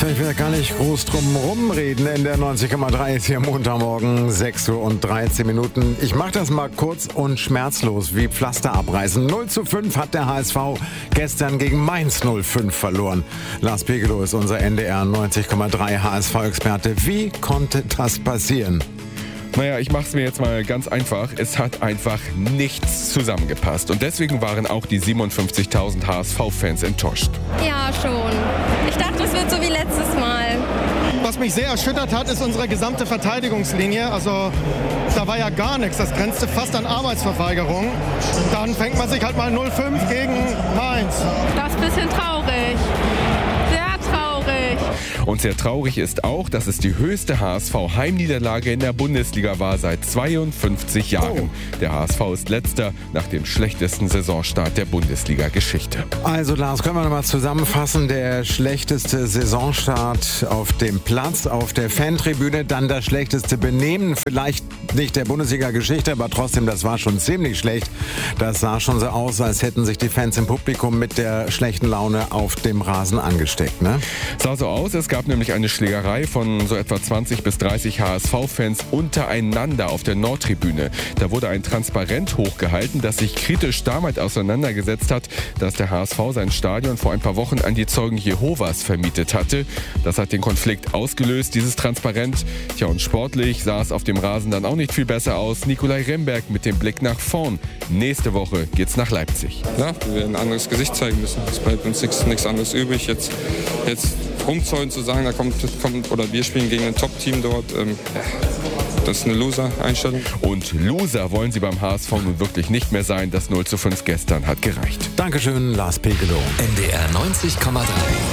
Ich will gar nicht groß drum rumreden. In der 90,3 ist hier Montagmorgen 6:13 Uhr. Ich mache das mal kurz und schmerzlos wie Pflaster abreißen. 0:5 hat der HSV gestern gegen Mainz 05 verloren. Lars Pegelow ist unser NDR 90,3 HSV-Experte. Wie konnte das passieren? Naja, ich mach's mir jetzt mal ganz einfach. Es hat einfach nichts zusammengepasst. Und deswegen waren auch die 57.000 HSV-Fans enttäuscht. Ja, schon. Ich dachte, es wird so wie letztes Mal. Was mich sehr erschüttert hat, ist unsere gesamte Verteidigungslinie. Also da war ja gar nichts. Das grenzte fast an Arbeitsverweigerung. Dann fängt man sich halt mal 0:5 gegen Mainz. Das ist ein bisschen traurig. Sehr traurig. Und sehr traurig ist auch, dass es die höchste HSV-Heimniederlage in der Bundesliga war seit 52 Jahren. Der HSV ist letzter nach dem schlechtesten Saisonstart der Bundesliga-Geschichte. Also Lars, können wir nochmal zusammenfassen. Der schlechteste Saisonstart auf dem Platz, auf der Fantribüne, dann das schlechteste Benehmen. Vielleicht nicht der Bundesliga-Geschichte, aber trotzdem, das war schon ziemlich schlecht. Das sah schon so aus, als hätten sich die Fans im Publikum mit der schlechten Laune auf dem Rasen angesteckt, ne? Sah so aus, es gab nämlich eine Schlägerei von so etwa 20 bis 30 HSV-Fans untereinander auf der Nordtribüne. Da wurde ein Transparent hochgehalten, das sich kritisch damit auseinandergesetzt hat, dass der HSV sein Stadion vor ein paar Wochen an die Zeugen Jehovas vermietet hatte. Das hat den Konflikt ausgelöst, dieses Transparent. Tja, und sportlich sah es auf dem Rasen dann auch nicht viel besser aus. Nikolai Remberg mit dem Blick nach vorn. Nächste Woche geht's nach Leipzig. Ja, wir werden ein anderes Gesicht zeigen müssen. Es bleibt uns nichts anderes übrig. Jetzt rumzäunen zu sagen, oder wir spielen gegen ein Top-Team dort. Das ist eine Loser-Einstellung. Und Loser wollen sie beim HSV nun wirklich nicht mehr sein. Das 0:5 gestern hat gereicht. Dankeschön, Lars Pegelow. NDR 90,3